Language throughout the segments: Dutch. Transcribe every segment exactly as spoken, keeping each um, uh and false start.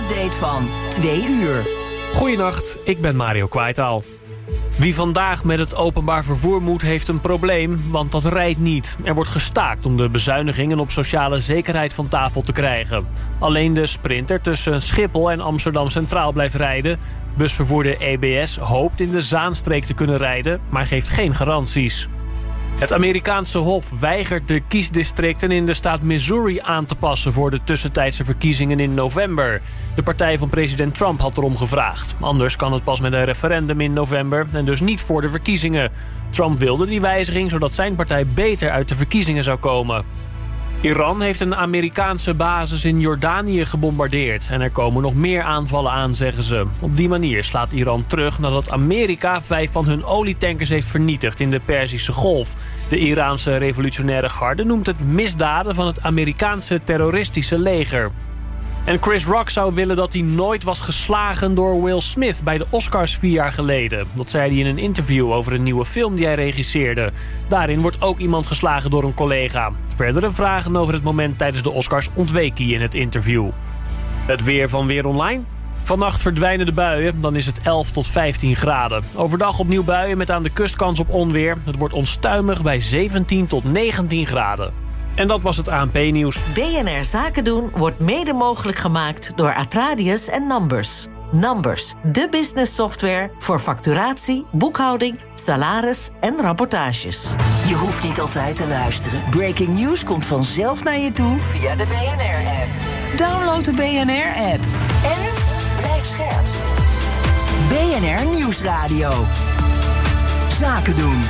nieuwsupdate van twee uur. Goedenacht, ik ben Mario Kwaitaal. Wie vandaag met het openbaar vervoer moet, heeft een probleem, want dat rijdt niet. Er wordt gestaakt om de bezuinigingen op sociale zekerheid van tafel te krijgen. Alleen de Sprinter tussen Schiphol en Amsterdam Centraal blijft rijden. Busvervoerder E B S hoopt in de Zaanstreek te kunnen rijden, maar geeft geen garanties. Het Amerikaanse Hof weigert de kiesdistricten in de staat Missouri aan te passen voor de tussentijdse verkiezingen in november. De partij van president Trump had erom gevraagd. Anders kan het pas met een referendum in november en dus niet voor de verkiezingen. Trump wilde die wijziging zodat zijn partij beter uit de verkiezingen zou komen. Iran heeft een Amerikaanse basis in Jordanië gebombardeerd. En er komen nog meer aanvallen aan, zeggen ze. Op die manier slaat Iran terug nadat Amerika vijf van hun olietankers heeft vernietigd in de Perzische Golf. De Iraanse revolutionaire garde noemt het misdaden van het Amerikaanse terroristische leger. En Chris Rock zou willen dat hij nooit was geslagen door Will Smith bij de Oscars vier jaar geleden. Dat zei hij in een interview over een nieuwe film die hij regisseerde. Daarin wordt ook iemand geslagen door een collega. Verdere vragen over het moment tijdens de Oscars ontweek hij in het interview. Het weer van Weer Online. Vannacht verdwijnen de buien, dan is het elf tot vijftien graden. Overdag opnieuw buien met aan de kust kans op onweer. Het wordt onstuimig bij zeventien tot negentien graden. En dat was het A N P-nieuws. B N R Zaken doen wordt mede mogelijk gemaakt door Atradius en Numbers. Numbers, de business software voor facturatie, boekhouding, salaris en rapportages. Je hoeft niet altijd te luisteren. Breaking news komt vanzelf naar je toe via de B N R-app. Download de B N R-app. En blijf scherp. B N R Nieuwsradio. Zaken doen.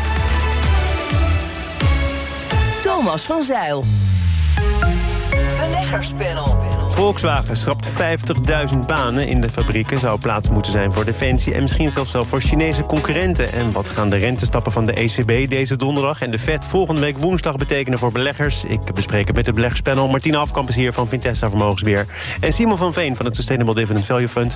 Thomas van Zijl. Beleggerspanel. Volkswagen schrapt vijftigduizend banen in de fabrieken. Zou plaats moeten zijn voor Defensie en misschien zelfs wel voor Chinese concurrenten. En wat gaan de rentestappen van de E C B deze donderdag en de Fed volgende week woensdag betekenen voor beleggers? Ik bespreek het met het beleggerspanel. Martine Afkamp is hier van Vintessa Vermogensbeheer. En Simon van Veen van het Sustainable Dividend Value Fund.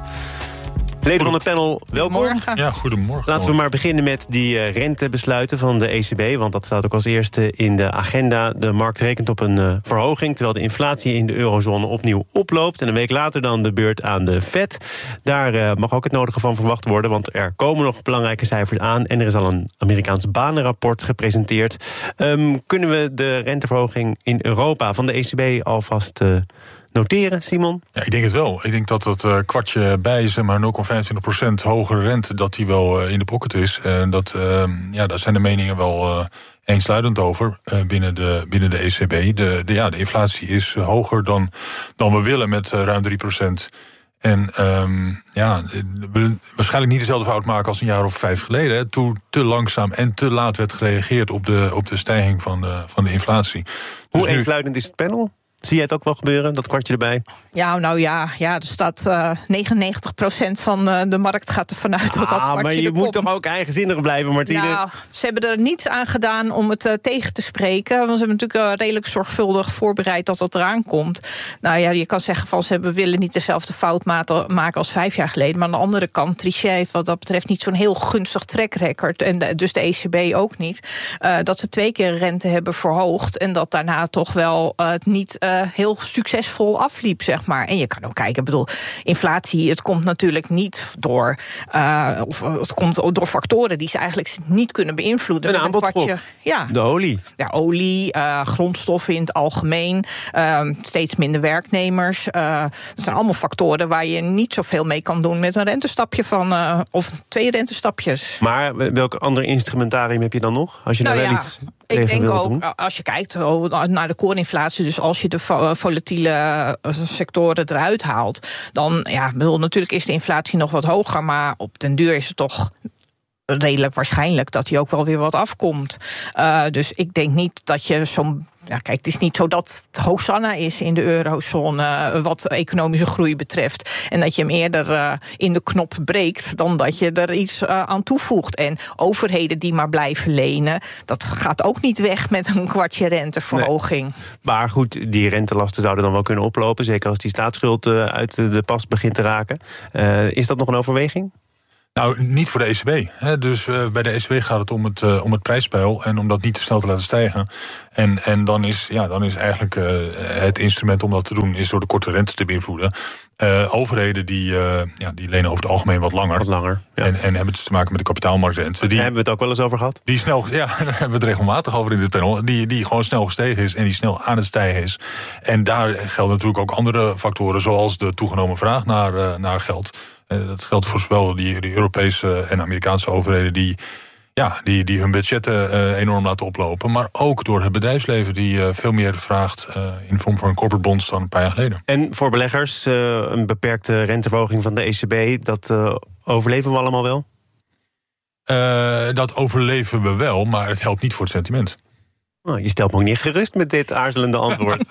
Leden van het panel, welkom. Goedemorgen. Ja, goedemorgen. Laten we maar beginnen met die uh, rentebesluiten van de E C B. Want dat staat ook als eerste in de agenda. De markt rekent op een uh, verhoging, terwijl de inflatie in de eurozone opnieuw oploopt. En een week later dan de beurt aan de Fed. Daar uh, mag ook het nodige van verwacht worden, want er komen nog belangrijke cijfers aan. En er is al een Amerikaans banenrapport gepresenteerd. Um, kunnen we de renteverhoging in Europa van de E C B alvast Uh, noteren, Simon? Ja, ik denk het wel. Ik denk dat dat uh, kwartje bij is, maar nul komma vijfentwintig procent hogere rente, dat die wel uh, in de pocket is. En dat, uh, ja, daar zijn de meningen wel uh, eensluidend over uh, binnen, de, binnen de E C B. De, de, ja, de inflatie is uh, hoger dan, dan we willen met uh, ruim drie procent. En um, ja, we willen waarschijnlijk niet dezelfde fout maken als een jaar of vijf geleden. Hè, toen te langzaam en te laat werd gereageerd op de, op de stijging van de, van de inflatie. Hoe dus nu... eensluidend is het panel? Zie jij het ook wel gebeuren, dat kwartje erbij? Ja, nou ja, ja er staat uh, negenennegentig procent van uh, de markt gaat ervan uit dat dat kwartje Ah, maar je moet komt. toch ook eigenzinnig blijven, Martine? Nou, ze hebben er niets aan gedaan om het uh, tegen te spreken. Want ze hebben natuurlijk uh, redelijk zorgvuldig voorbereid dat dat eraan komt. Nou ja, je kan zeggen van ze willen niet dezelfde fout maken als vijf jaar geleden. Maar aan de andere kant, Trichet heeft wat dat betreft niet zo'n heel gunstig track record. En de, dus de E C B ook niet. Uh, dat ze twee keer rente hebben verhoogd. En dat daarna toch wel uh, niet Uh, heel succesvol afliep, zeg maar. En je kan ook kijken, ik bedoel, inflatie, het komt natuurlijk niet door uh, of het komt door factoren die ze eigenlijk niet kunnen beïnvloeden. Een aanbodschok. Ja. De olie. Ja, olie, uh, grondstoffen in het algemeen, uh, steeds minder werknemers. Uh, dat zijn allemaal factoren waar je niet zoveel mee kan doen met een rentestapje van, uh, of twee rentestapjes. Maar welk ander instrumentarium heb je dan nog? Als je nou, nou wel ja, iets ik denk ook, doen? Als je kijkt naar de koorinflatie, dus als je de volatiele sectoren eruit haalt, dan, ja, bedoel, natuurlijk is de inflatie nog wat hoger, maar op den duur is het toch redelijk waarschijnlijk dat die ook wel weer wat afkomt. Uh, dus ik denk niet dat je zo'n Ja, kijk, het is niet zo dat het Hosanna is in de eurozone uh, wat economische groei betreft. En dat je hem eerder uh, in de knop breekt dan dat je er iets uh, aan toevoegt. En overheden die maar blijven lenen, dat gaat ook niet weg met een kwartje renteverhoging. Nee. Maar goed, die rentelasten zouden dan wel kunnen oplopen, zeker als die staatsschuld uh, uit de pas begint te raken. Uh, is dat nog een overweging? Nou, niet voor de E C B. Hè. Dus uh, bij de E C B gaat het om het, uh, om het prijspeil en om dat niet te snel te laten stijgen. En, en dan, is, ja, dan is eigenlijk uh, het instrument om dat te doen is door de korte rente te beïnvloeden. Uh, overheden die, uh, ja, die lenen over het algemeen wat langer. Wat langer, ja. En, en hebben dus te maken met de kapitaalmarktrente. Die, Daar hebben we het ook wel eens over gehad. Die snel, ja, daar hebben we het regelmatig over in de panel. Die, die gewoon snel gestegen is en die snel aan het stijgen is. En daar gelden natuurlijk ook andere factoren, zoals de toegenomen vraag naar, uh, naar geld. Uh, dat geldt voor zowel die, die Europese en Amerikaanse overheden die... Ja, die, die hun budgetten uh, enorm laten oplopen. Maar ook door het bedrijfsleven die uh, veel meer vraagt uh, in vorm van corporate bonds dan een paar jaar geleden. En voor beleggers uh, een beperkte renteverhoging van de E C B, dat uh, overleven we allemaal wel? Uh, dat overleven we wel, maar het helpt niet voor het sentiment. Oh, je stelt me ook niet gerust met dit aarzelende antwoord.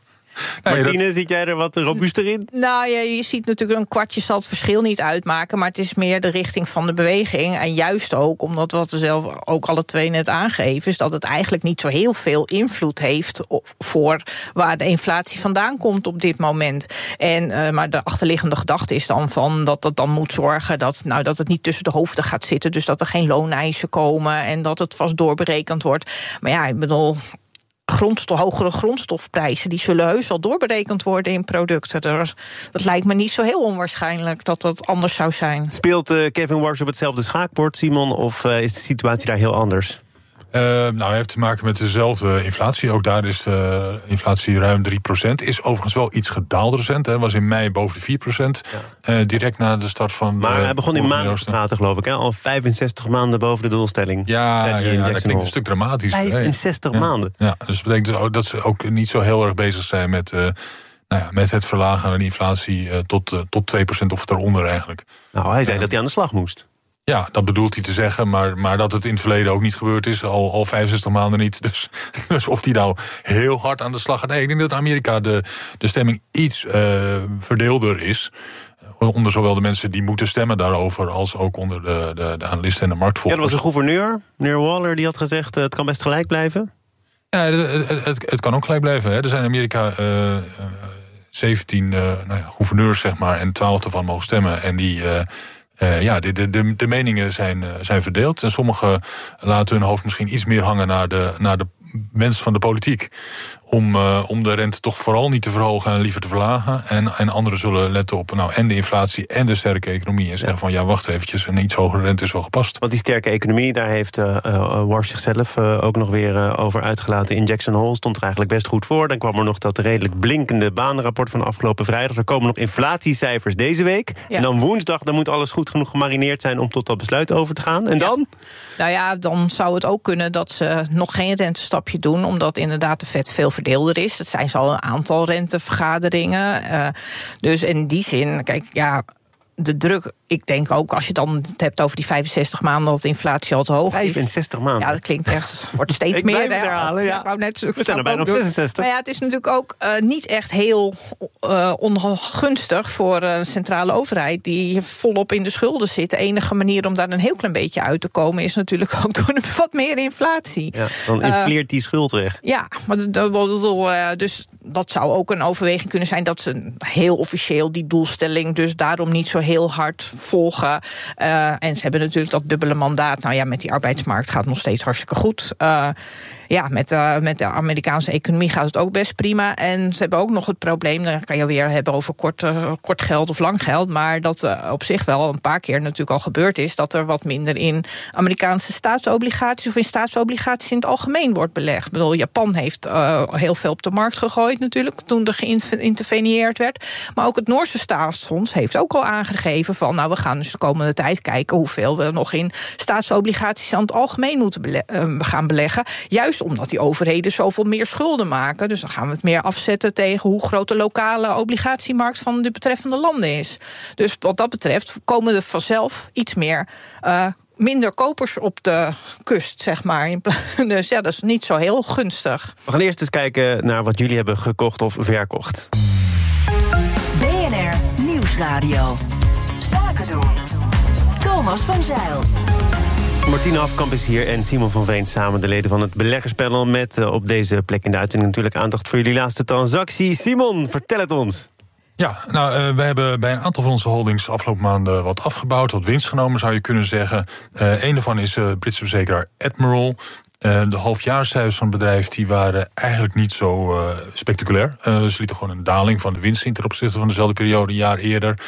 Nee, Martine, dat... zit jij er wat robuuster in? Nou ja, je ziet natuurlijk een kwartje zal het verschil niet uitmaken, maar het is meer de richting van de beweging. En juist ook, omdat wat we zelf ook alle twee net aangeven, is dat het eigenlijk niet zo heel veel invloed heeft voor waar de inflatie vandaan komt op dit moment. En, uh, maar de achterliggende gedachte is dan van dat dat dan moet zorgen dat, nou, dat het niet tussen de hoofden gaat zitten, dus dat er geen looneisen komen en dat het vast doorberekend wordt. Maar ja, ik bedoel, grondstof, hogere grondstofprijzen, die zullen heus wel doorberekend worden in producten. Er, dat lijkt me niet zo heel onwaarschijnlijk dat dat anders zou zijn. Speelt uh, Kevin Warsh op hetzelfde schaakbord, Simon, of uh, is de situatie daar heel anders? Uh, nou, hij heeft te maken met dezelfde inflatie. Ook daar is de inflatie ruim drie procent. Is overigens wel iets gedaald recent. Hij was in mei boven de vier procent. Ja. Uh, direct na de start van... Maar uh, hij begon in maanden te praten, geloof ik. Hè? Al vijfenzestig maanden boven de doelstelling. Ja, ja, ja dat klinkt een stuk dramatisch. vijfenzestig ja. maanden? Ja, dus dat betekent ook dat ze ook niet zo heel erg bezig zijn met... Uh, Nou ja, met het verlagen van de inflatie uh, tot, uh, tot twee procent of eronder eigenlijk. Nou, hij zei ja. dat hij aan de slag moest. Ja, dat bedoelt hij te zeggen, maar, maar dat het in het verleden ook niet gebeurd is, al, al vijfenzestig maanden niet. Dus, dus of hij nou heel hard aan de slag gaat. Nee, ik denk dat in Amerika de, de stemming iets uh, verdeelder is. Onder zowel de mensen die moeten stemmen daarover, als ook onder de, de, de analisten en de marktvolgers. Ja, dat was een gouverneur, meneer Waller, die had gezegd, uh, het kan best gelijk blijven. Ja, het, het, het, het kan ook gelijk blijven. Hè. Er zijn in Amerika uh, uh, zeventien uh, nou ja, gouverneurs, zeg maar, en twaalf ervan mogen stemmen. En die... Uh, Uh, ja, de, de, de meningen zijn, uh, zijn verdeeld. En sommigen laten hun hoofd misschien iets meer hangen naar de, naar de wens van de politiek. Om, uh, om de rente toch vooral niet te verhogen en liever te verlagen. En, en anderen zullen letten op nou, en de inflatie en de sterke economie. En zeggen ja. van ja, wacht eventjes, een iets hogere rente is wel gepast. Want die sterke economie, daar heeft uh, uh, Warsh zichzelf uh, ook nog weer uh, over uitgelaten. In Jackson Hole stond er eigenlijk best goed voor. Dan kwam er nog dat redelijk blinkende banenrapport van afgelopen vrijdag. Er komen nog inflatiecijfers deze week. Ja. En dan woensdag, dan moet alles goed genoeg gemarineerd zijn om tot dat besluit over te gaan. En dan? Ja. Nou ja, dan zou het ook kunnen dat ze nog geen rentestapje doen, omdat inderdaad de Fed veel verdeelder is. Dat zijn ze al een aantal rentevergaderingen. Uh, dus in die zin, kijk, ja, de druk, ik denk ook, als je dan het hebt over die vijfenzestig maanden, dat de inflatie al te hoog is. vijfenzestig maanden? Ja, dat klinkt echt, wordt steeds ik meer. Ik blijf het herhalen, ja. ja net, we zijn er bijna op zesenzestig. Maar ja, het is natuurlijk ook uh, niet echt heel uh, ongunstig voor een centrale overheid die volop in de schulden zit. De enige manier om daar een heel klein beetje uit te komen is natuurlijk ook door wat meer inflatie. Ja, dan infleert uh, die schuld weg. Ja, maar dat bedoel, uh, dus dat zou ook een overweging kunnen zijn dat ze heel officieel die doelstelling dus daarom niet zo heel hard volgen. Uh, en ze hebben natuurlijk dat dubbele mandaat. Nou ja, met die arbeidsmarkt gaat het nog steeds hartstikke goed. Uh, ja, met, uh, met de Amerikaanse economie gaat het ook best prima. En ze hebben ook nog het probleem, dan kan je weer hebben over kort, uh, kort geld of lang geld, maar dat uh, op zich wel een paar keer natuurlijk al gebeurd is, dat er wat minder in Amerikaanse staatsobligaties of in staatsobligaties in het algemeen wordt belegd. Ik bedoel, Japan heeft uh, heel veel op de markt gegooid natuurlijk, toen er geïnterveneerd werd. Maar ook het Noorse staatsfonds heeft ook al aangegeven van, nou, we gaan dus de komende tijd kijken hoeveel we nog in staatsobligaties aan het algemeen moeten bele- uh, gaan beleggen. Juist omdat die overheden zoveel meer schulden maken. Dus dan gaan we het meer afzetten tegen hoe groot de lokale obligatiemarkt van de betreffende landen is. Dus wat dat betreft komen er vanzelf iets meer uh, minder kopers op de kust, zeg maar. Dus ja, dat is niet zo heel gunstig. We gaan eerst eens kijken naar wat jullie hebben gekocht of verkocht. B N R Nieuwsradio. Zaken doen. Thomas van Zijl. Martine Hafkamp is hier en Simon van Veen samen, de leden van het beleggerspanel, met uh, op deze plek in de uitzending natuurlijk aandacht voor jullie laatste transactie. Simon, vertel het ons. Ja, nou, uh, we hebben bij een aantal van onze holdings afgelopen maanden wat afgebouwd, wat winst genomen zou je kunnen zeggen. Uh, een daarvan is uh, Britse verzekeraar Admiral. Uh, de halfjaarscijfers van het bedrijf die waren eigenlijk niet zo uh, spectaculair. Uh, ze lieten gewoon een daling van de winst zien ten opzichte van dezelfde periode een jaar eerder.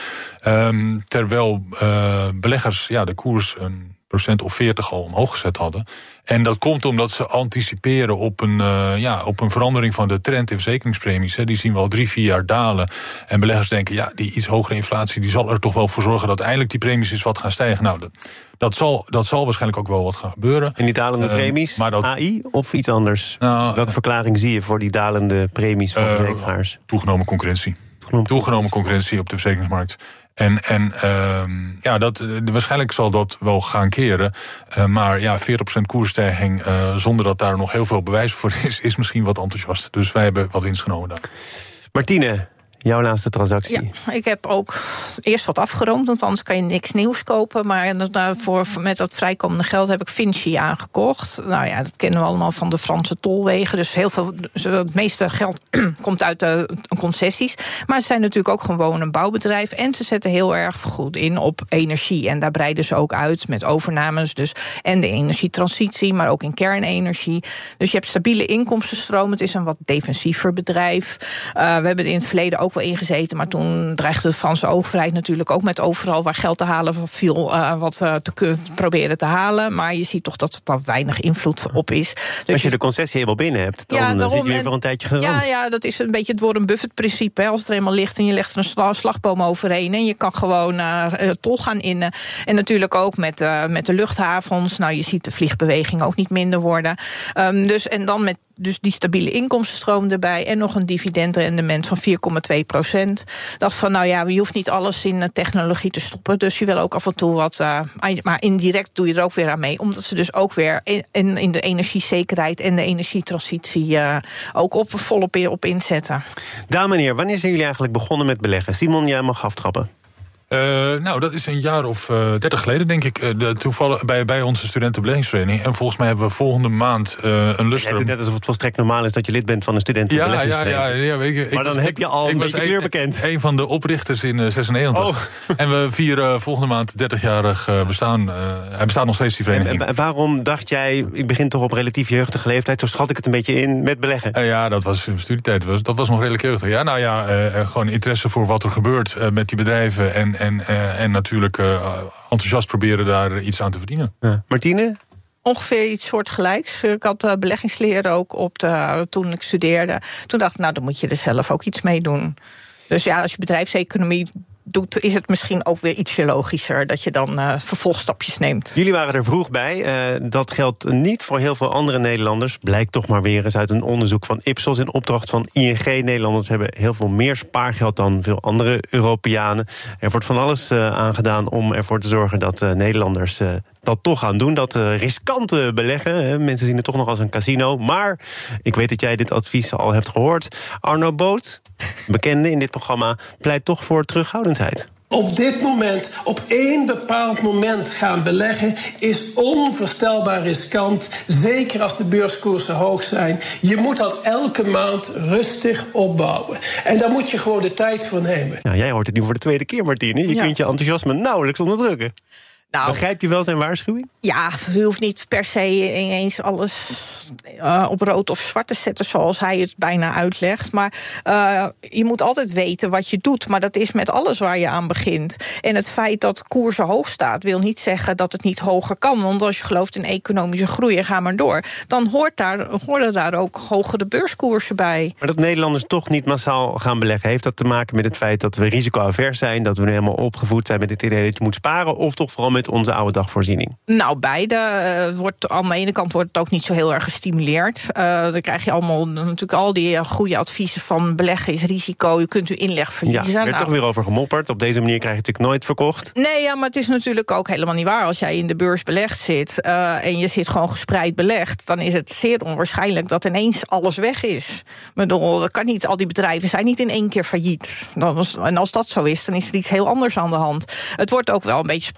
Um, terwijl uh, beleggers ja, de koers een procent of veertig al omhoog gezet hadden. En dat komt omdat ze anticiperen op een, uh, ja, op een verandering van de trend in verzekeringspremies. Hè. Die zien we al drie, vier jaar dalen. En beleggers denken, ja, die iets hogere inflatie die zal er toch wel voor zorgen dat eindelijk die premies eens wat gaan stijgen. Nou, dat, dat, zal, dat zal waarschijnlijk ook wel wat gaan gebeuren. En die dalende uh, premies, maar dat, A I of iets anders? Nou, Welke verklaring zie je voor die dalende premies van uh, verzekeraars? Toegenomen concurrentie. Toegenomen, toegenomen concurrentie op de verzekeringsmarkt. En, en uh, ja, dat, waarschijnlijk zal dat wel gaan keren. Uh, maar ja, veertig procent koersstijging uh, zonder dat daar nog heel veel bewijs voor is, is misschien wat enthousiast. Dus wij hebben wat winst genomen daar. Martine, jouw laatste transactie. Ja, ik heb ook eerst wat afgeroomd, want anders kan je niks nieuws kopen. Maar daarvoor, met dat vrijkomende geld heb ik Vinci aangekocht. Nou ja, dat kennen we allemaal van de Franse tolwegen. Dus heel veel, het meeste geld komt uit de concessies. Maar ze zijn natuurlijk ook gewoon een bouwbedrijf. En ze zetten heel erg goed in op energie. En daar breiden ze ook uit met overnames. Dus, en de energietransitie, maar ook in kernenergie. Dus je hebt stabiele inkomstenstroom. Het is een wat defensiever bedrijf. Uh, we hebben er in het verleden ook ook wel ingezeten, maar toen dreigde de Franse overheid natuurlijk ook met overal waar geld te halen viel uh, wat uh, te kunnen proberen te halen. Maar je ziet toch dat er daar weinig invloed op is. Dus als je de concessie helemaal binnen hebt, dan ja, daarom, zit je weer voor een tijdje gerand. Ja, ja, dat is een beetje het Warren Buffett-principe. Hè. Als het er eenmaal ligt en je legt er een slagboom overheen en je kan gewoon uh, tol gaan innen. En natuurlijk ook met, uh, met de luchthavens. Nou, je ziet de vliegbeweging ook niet minder worden. Um, dus, en dan met Dus die stabiele inkomstenstroom erbij en nog een dividendrendement van vier komma twee procent. Dacht van, nou ja, je hoeft niet alles in technologie te stoppen. Dus je wil ook af en toe wat, uh, maar indirect doe je er ook weer aan mee. Omdat ze dus ook weer in, in de energiezekerheid en de energietransitie uh, ook op, volop op inzetten. Daan, meneer, wanneer zijn jullie eigenlijk begonnen met beleggen? Simon, jij mag aftrappen. Uh, nou, dat is een jaar of uh, dertig geleden, denk ik. Uh, de, toevallig bij, bij onze studentenbeleggingsvereniging. En volgens mij hebben we volgende maand uh, een lustrum. Het net alsof het volstrekt normaal is dat je lid bent van een studentenbeleggingsvereniging. Ja, ja, ja, ja, ik, maar dan was, heb je al ik, een beetje weer bekend. Een van de oprichters in uh, zesennegentig. Oh. En we vieren uh, volgende maand dertig-jarig uh, bestaan. Uh, hij bestaat nog steeds, die vereniging. En, en waarom dacht jij, ik begin toch op relatief jeugdige leeftijd, zo schat ik het een beetje in, met beleggen? Uh, ja, dat was in studietijd. Dat was, dat was nog redelijk jeugdig. Ja, nou ja, uh, gewoon interesse voor wat er gebeurt uh, met die bedrijven en, en, uh, en natuurlijk uh, enthousiast proberen daar iets aan te verdienen. Ja. Martine? Ongeveer iets soortgelijks. Ik had uh, beleggingsleer ook op de, toen ik studeerde. Toen dacht ik, nou, dan moet je er zelf ook iets mee doen. Dus ja, als je bedrijfseconomie doet, is het misschien ook weer ietsje logischer dat je dan uh, vervolgstapjes neemt. Jullie waren er vroeg bij. Uh, dat geldt niet voor heel veel andere Nederlanders. Blijkt toch maar weer eens uit een onderzoek van Ipsos in opdracht van I N G. Nederlanders hebben heel veel meer spaargeld dan veel andere Europeanen. Er wordt van alles uh, aangedaan om ervoor te zorgen dat uh, Nederlanders uh, dat toch gaan doen. Dat uh, riskante beleggen. Hè. Mensen zien het toch nog als een casino. Maar ik weet dat jij dit advies al hebt gehoord. Arno Boot, bekende in dit programma, pleit toch voor terughoudendheid. Op dit moment, op één bepaald moment gaan beleggen is onvoorstelbaar riskant. Zeker als de beurskoersen hoog zijn. Je moet dat elke maand rustig opbouwen. En daar moet je gewoon de tijd voor nemen. Ja, jij hoort het nu voor de tweede keer, Martine. Je ja. kunt je enthousiasme nauwelijks onderdrukken. Nou, begrijp je wel zijn waarschuwing? Ja, je hoeft niet per se ineens alles uh, op rood of zwart te zetten zoals hij het bijna uitlegt. Maar uh, je moet altijd weten wat je doet. Maar dat is met alles waar je aan begint. En het feit dat koersen hoog staat wil niet zeggen dat het niet hoger kan. Want als je gelooft in economische groei en ga maar door, dan hoort daar, horen daar ook hogere beurskoersen bij. Maar dat Nederlanders toch niet massaal gaan beleggen, heeft dat te maken met het feit dat we risicoavers zijn, dat we nu helemaal opgevoed zijn met het idee dat je moet sparen, of toch vooral met onze oude dagvoorziening? Nou, beide. Uh, wordt, aan de ene kant wordt het ook niet zo heel erg gestimuleerd. Uh, dan krijg je allemaal natuurlijk al die uh, goede adviezen van beleggen is risico, je kunt uw inleg verliezen. Ja, er werd nou, toch weer over gemopperd. Op deze manier krijg je het natuurlijk nooit verkocht. Nee, ja, maar het is natuurlijk ook helemaal niet waar. Als jij in de beurs belegd zit uh, en je zit gewoon gespreid belegd, dan is het zeer onwaarschijnlijk dat ineens alles weg is. Ik bedoel, dat kan niet. Al die bedrijven zijn niet in één keer failliet. En als dat zo is, dan is er iets heel anders aan de hand. Het wordt ook wel een beetje spannend gemaakt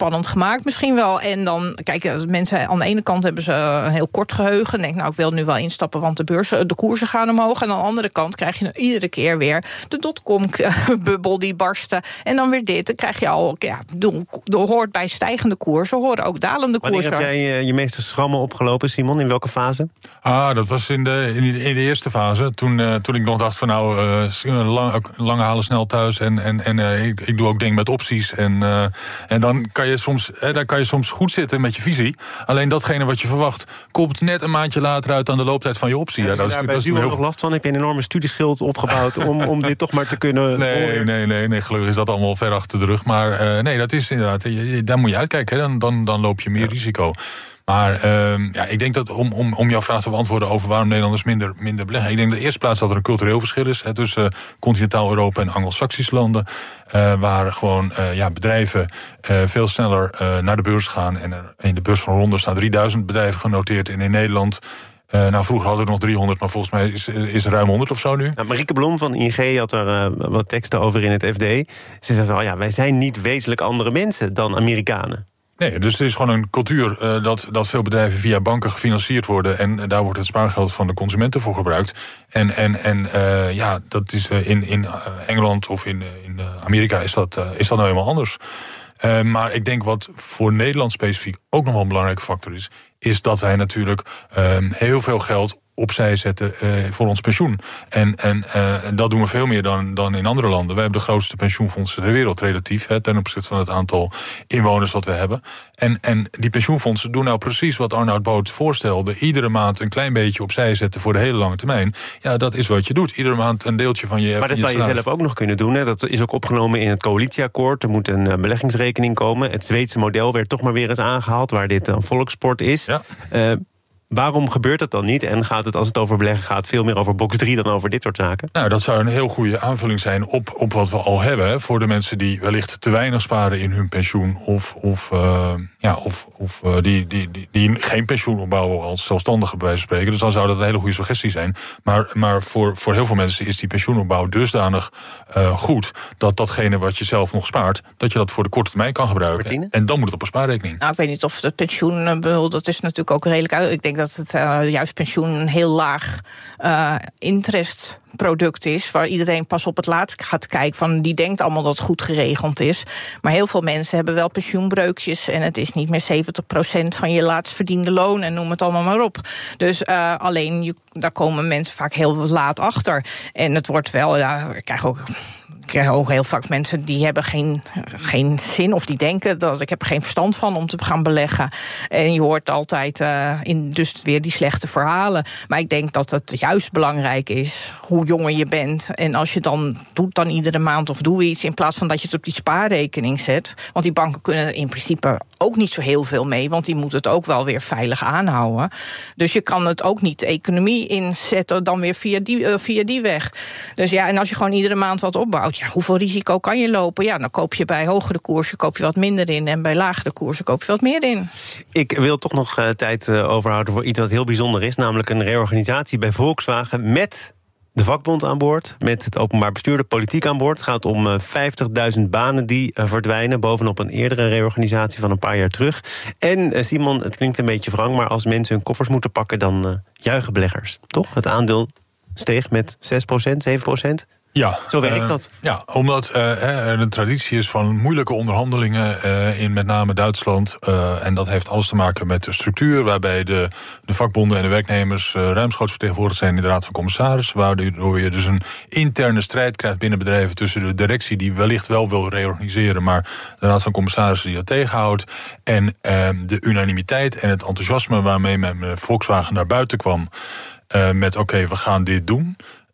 gemaakt misschien wel. En dan, kijk, mensen aan de ene kant hebben ze een heel kort geheugen. Denk, nou, ik wil nu wel instappen, want de beurzen, de koersen gaan omhoog. En aan de andere kant krijg je iedere keer weer de dotcom-bubbel die barstte. En dan weer dit. Dan krijg je al, ja, er hoort bij stijgende koersen, horen ook dalende koersen. Wanneer heb jij je meeste schrammen opgelopen, Simon? In welke fase? Ah, dat was in de, in de, in de eerste fase. Toen, uh, toen ik nog dacht van nou, uh, lang, lang halen snel thuis. En, en, en uh, ik, ik doe ook dingen met opties. En, uh, en dan kan je soms, eh, dan kan je soms goed zitten met je visie. Alleen datgene wat je verwacht komt net een maandje later uit aan de looptijd van je optie. Ja, ja, dat is, daar dat is bij heel nog last van? Heb je een enorme studieschuld opgebouwd om, om dit toch maar te kunnen... Nee, nee, nee, nee, gelukkig is dat allemaal ver achter de rug. Maar uh, nee, dat is inderdaad, je, daar moet je uitkijken. Hè. Dan, dan, dan loop je meer ja. risico. Maar uh, ja, ik denk dat om, om, om jouw vraag te beantwoorden over waarom Nederlanders minder, minder beleggen. Ik denk in de eerste plaats dat er een cultureel verschil is hè, tussen uh, continentaal Europa en Anglo-Saxische landen. Uh, waar gewoon uh, ja, bedrijven uh, veel sneller uh, naar de beurs gaan. En er, in de beurs van Londen staan drieduizend bedrijven genoteerd. En in Nederland, uh, nou vroeger hadden we nog driehonderd, maar volgens mij is, is er ruim honderd of zo nu. Nou, Marieke Blom van I N G had er uh, wat teksten over in het F D. Ze zei wel, ja, wij zijn niet wezenlijk andere mensen dan Amerikanen. Nee, dus het is gewoon een cultuur uh, dat, dat veel bedrijven via banken gefinancierd worden. En uh, daar wordt het spaargeld van de consumenten voor gebruikt. En, en, en uh, ja, dat is uh, in, in Engeland of in, in uh, Amerika is dat, uh, is dat nou helemaal anders. Uh, maar ik denk wat voor Nederland specifiek ook nog wel een belangrijke factor is, is dat wij natuurlijk uh, heel veel geld opzij zetten uh, voor ons pensioen. En, en uh, dat doen we veel meer dan, dan in andere landen. Wij hebben de grootste pensioenfondsen ter wereld relatief, hè, ten opzichte van het aantal inwoners wat we hebben. En, en die pensioenfondsen doen nou precies wat Arnoud Boot voorstelde. Iedere maand een klein beetje opzij zetten voor de hele lange termijn. Ja, dat is wat je doet. Iedere maand een deeltje van je... Maar dat zou je zelf ook nog kunnen doen. Hè? Dat is ook opgenomen in het coalitieakkoord. Er moet een uh, beleggingsrekening komen. Het Zweedse model werd toch maar weer eens aangehaald, waar dit een volkssport is. Ja. Uh, Waarom gebeurt dat dan niet? En gaat het, als het over beleggen gaat, veel meer over box drie dan over dit soort zaken? Nou, dat zou een heel goede aanvulling zijn op, op wat we al hebben. Hè, voor de mensen die wellicht te weinig sparen in hun pensioen. Of, of, uh, ja, of, of uh, die, die, die, die geen pensioen opbouwen als zelfstandige, bij wijze van spreken. Dus dan zou dat een hele goede suggestie zijn. Maar, maar voor, voor heel veel mensen is die pensioenopbouw dusdanig uh, goed dat datgene wat je zelf nog spaart, dat je dat voor de korte termijn kan gebruiken. Martine? En dan moet het op een spaarrekening. Nou, ik weet niet of het pensioen, dat is natuurlijk ook redelijk uit. Ik denk dat het uh, juist pensioen een heel laag uh, interestproduct is, waar iedereen pas op het laatst gaat kijken van die denkt allemaal dat het goed geregeld is. Maar heel veel mensen hebben wel pensioenbreukjes en het is niet meer zeventig procent van je laatst verdiende loon en noem het allemaal maar op. Dus uh, alleen, je, daar komen mensen vaak heel laat achter. En het wordt wel, ja, ik krijg ook... Ik krijg ook heel vaak mensen die hebben geen, geen zin of die denken dat ik heb er geen verstand van om te gaan beleggen. En je hoort altijd uh, in dus weer die slechte verhalen. Maar ik denk dat het juist belangrijk is hoe jonger je bent. En als je dan doet dan iedere maand of doe iets in plaats van dat je het op die spaarrekening zet. Want die banken kunnen in principe ook niet zo heel veel mee, want die moeten het ook wel weer veilig aanhouden. Dus je kan het ook niet de economie inzetten dan weer via die, uh, via die weg. Dus ja, en als je gewoon iedere maand wat opbouwt, ja, hoeveel risico kan je lopen? Ja, dan koop je bij hogere koersen koop je wat minder in en bij lagere koersen koop je wat meer in. Ik wil toch nog uh, tijd uh, overhouden voor iets wat heel bijzonder is, namelijk een reorganisatie bij Volkswagen met de vakbond aan boord, met het openbaar bestuur, de politiek aan boord. Het gaat om uh, vijftigduizend banen die uh, verdwijnen, bovenop een eerdere reorganisatie van een paar jaar terug. En uh, Simon, het klinkt een beetje wrang, maar als mensen hun koffers moeten pakken, dan uh, juichen beleggers. Toch? Het aandeel steeg met zes procent, zeven procent. Ja, zo werkt uh, dat. Ja, omdat uh, er een traditie is van moeilijke onderhandelingen uh, in met name Duitsland. Uh, en dat heeft alles te maken met de structuur, waarbij de, de vakbonden en de werknemers uh, ruimschoots vertegenwoordigd zijn in de Raad van Commissarissen. Waardoor je dus een interne strijd krijgt binnen bedrijven tussen de directie die wellicht wel wil reorganiseren, maar de Raad van Commissarissen die dat tegenhoudt. En uh, de unanimiteit en het enthousiasme waarmee men met Volkswagen naar buiten kwam. Uh, met oké, okay, we gaan dit doen.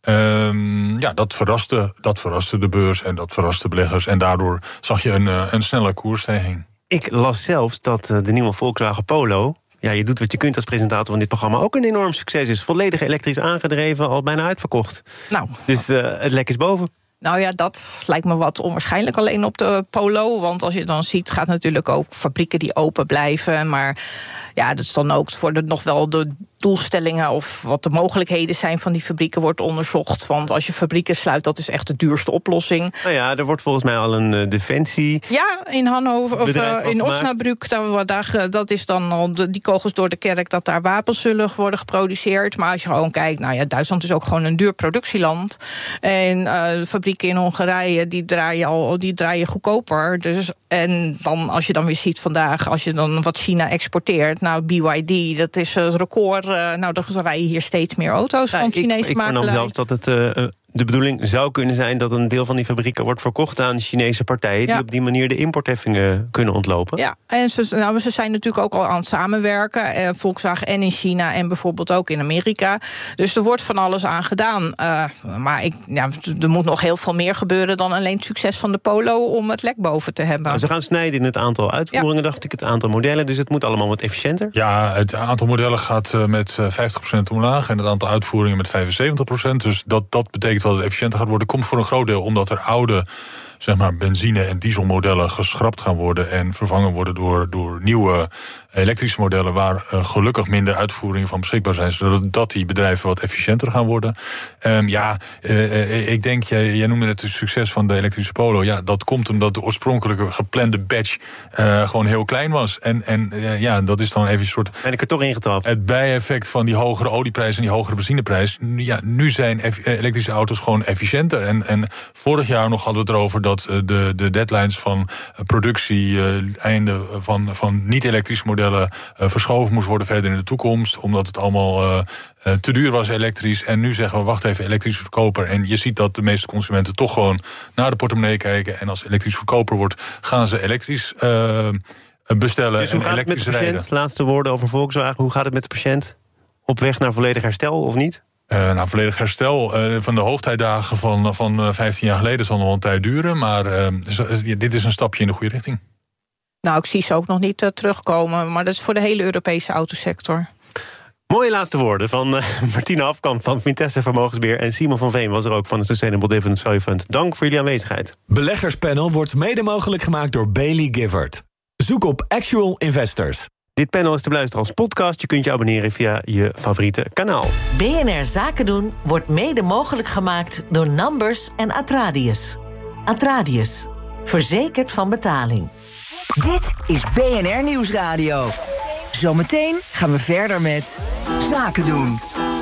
Um, ja, dat verraste, dat verraste de beurs en dat verraste beleggers. En daardoor zag je een, een snelle koersstijging. Ik las zelfs dat de nieuwe Volkswagen Polo, ja, je doet wat je kunt als presentator van dit programma, ook een enorm succes is. Volledig elektrisch aangedreven, al bijna uitverkocht. Nou, dus uh, het lek is boven. Nou ja, dat lijkt me wat onwaarschijnlijk alleen op de Polo. Want als je dan ziet, gaat natuurlijk ook fabrieken die open blijven. Maar ja, dat is dan ook voor de nog wel de doelstellingen of wat de mogelijkheden zijn van die fabrieken wordt onderzocht. Want als je fabrieken sluit, dat is echt de duurste oplossing. Nou ja, er wordt volgens mij al een uh, defensie. Ja, in Hannover of uh, in Osnabrück, daar, daar, dat is dan al de, die kogels door de kerk dat daar wapens zullen worden geproduceerd. Maar als je gewoon kijkt, nou ja, Duitsland is ook gewoon een duur productieland. En uh, de fabrieken in Hongarije, die draaien al, die draaien goedkoper. Dus en dan als je dan weer ziet vandaag, als je dan wat China exporteert, nou B Y D, dat is het record. Uh, nou, dan rijden hier steeds meer auto's ja, van Chinese ik, makelaars. Ik vernam zelf dat het uh, de bedoeling zou kunnen zijn dat een deel van die fabrieken wordt verkocht aan Chinese partijen ja. die op die manier de importheffingen kunnen ontlopen. Ja, en ze, nou, ze zijn natuurlijk ook al aan het samenwerken. Eh, Volkswagen en in China en bijvoorbeeld ook in Amerika. Dus er wordt van alles aan gedaan. Uh, maar ik, ja, er moet nog heel veel meer gebeuren dan alleen het succes van de Polo om het lek boven te hebben. Nou, ze gaan snijden in het aantal uitvoeringen, ja. dacht ik, het aantal modellen. Dus het moet allemaal wat efficiënter. Ja, het aantal modellen gaat uh, met vijftig procent omlaag en het aantal uitvoeringen met vijfenzeventig procent. Dus dat, dat betekent wel dat het efficiënter gaat worden. Komt voor een groot deel omdat er oude, zeg maar, benzine- en dieselmodellen geschrapt gaan worden en vervangen worden door, door nieuwe elektrische modellen waar uh, gelukkig minder uitvoeringen van beschikbaar zijn, zodat die bedrijven wat efficiënter gaan worden. Um, ja, uh, ik denk, jij, jij noemde het het succes van de elektrische Polo. Ja, dat komt omdat de oorspronkelijke geplande batch uh, gewoon heel klein was. En, en uh, ja, dat is dan even een soort... Ben ik er toch ingetrapt? Het bijeffect van die hogere olieprijs en die hogere benzineprijs. Ja, nu zijn elektrische auto's gewoon efficiënter. En, en vorig jaar nog hadden we het erover dat uh, de, de deadlines van productie, uh, einde van, van niet-elektrische modellen Uh, verschoven moest worden verder in de toekomst, omdat het allemaal uh, uh, te duur was elektrisch. En nu zeggen we, wacht even, elektrische verkoper. En je ziet dat de meeste consumenten toch gewoon naar de portemonnee kijken. En als elektrisch verkoper wordt, gaan ze elektrisch uh, bestellen dus hoe en gaat elektrisch het met de patiënt? Laatste woorden over Volkswagen. Hoe gaat het met de patiënt? Op weg naar volledig herstel of niet? Uh, nou, volledig herstel uh, van de hoogtijdagen van, van uh, vijftien jaar geleden zal nog een tijd duren. Maar uh, uh, dit is een stapje in de goede richting. Nou, ik zie ze ook nog niet uh, terugkomen, maar dat is voor de hele Europese autosector. Mooie laatste woorden van uh, Martina Afkamp van Vintesse Vermogensbeheer en Simon van Veen was er ook van het Sustainable Dividend Value Fund. Dank voor jullie aanwezigheid. Beleggerspanel wordt mede mogelijk gemaakt door Bailey Gifford. Zoek op Actual Investors. Dit panel is te beluisteren als podcast. Je kunt je abonneren via je favoriete kanaal. B N R Zaken doen wordt mede mogelijk gemaakt door Numbers en Atradius. Atradius, verzekerd van betaling. Dit is B N R Nieuwsradio. Zometeen gaan we verder met Zaken doen.